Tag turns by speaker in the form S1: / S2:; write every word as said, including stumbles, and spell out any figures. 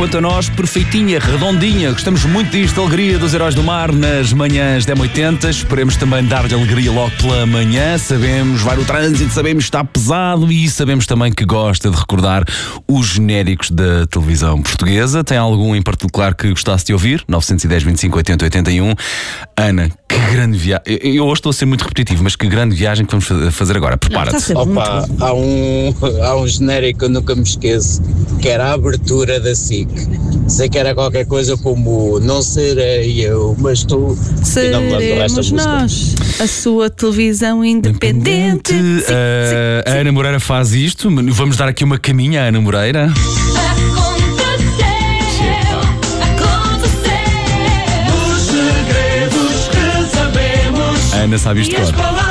S1: quanto a nós, perfeitinha, redondinha. Gostamos muito disto, alegria dos Heróis do Mar nas manhãs da M oitenta. Esperemos também dar-lhe alegria logo pela manhã. Sabemos, vai no trânsito, sabemos que está pesado e sabemos também que gosta de recordar os genéricos da televisão portuguesa. Tem algum em particular que gostasse de ouvir? nove um zero, vinte e cinco, oitenta, oitenta e um. Ana, que grande viagem. Eu hoje estou a ser muito repetitivo, mas que grande viagem que vamos fazer agora. Prepara-te.
S2: Opa, há um, há um genérico que eu nunca me esqueço, que era a abertura da S I C. Sei que era qualquer coisa como não serei eu, mas tu.
S3: Seremos nós, a sua televisão independente.
S1: independente.
S3: Sim,
S1: uh,
S3: sim, sim.
S1: A Ana Moreira faz isto. Vamos dar aqui uma caminha à Ana Moreira. A Ana sabe isto, claro.